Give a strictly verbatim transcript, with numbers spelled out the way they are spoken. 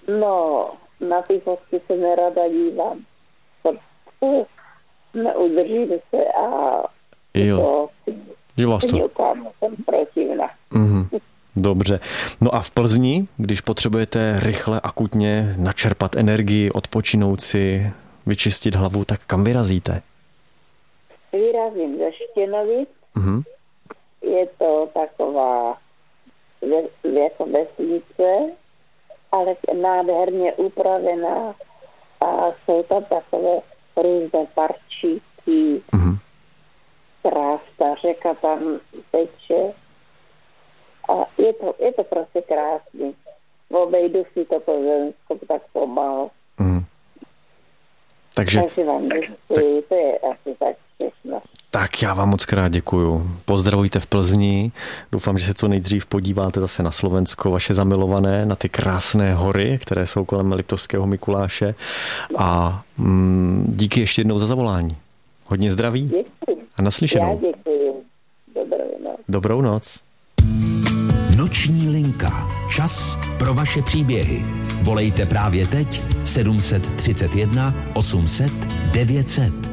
No, na ty fotky se nerada dívám. Protože neudržím se a jo. to Že vás to... jsem protivná. Mm-hmm. Dobře. No a v Plzni, když potřebujete rychle, akutně načerpat energii, odpočinout si, vyčistit hlavu, tak kam vyrazíte? Vyrazím ze Štěnovic. Mm-hmm. Je to taková jako vesnice, ale nádherně upravená a jsou tam takové různé parčíky. Mm-hmm. Krásná řeka tam teče. A je to, je to prostě krásný. Obejdu si to Plzeňsko tak pomalu. Mm. Takže, Takže vám děkuji, to je asi tak všechno. Tak já vám moc krát děkuju. Pozdravujte v Plzni. Doufám, že se co nejdřív podíváte zase na Slovensko, vaše zamilované, na ty krásné hory, které jsou kolem Liptovského Mikuláše. A mm, díky ještě jednou za zavolání. Hodně zdraví. Děkuji. A naslyšenou. Já děkuji. Dobrou noc. Dobrou noc. Noční linka. Čas pro vaše příběhy. Volejte právě teď sedm set třicet jedna osm set devět set.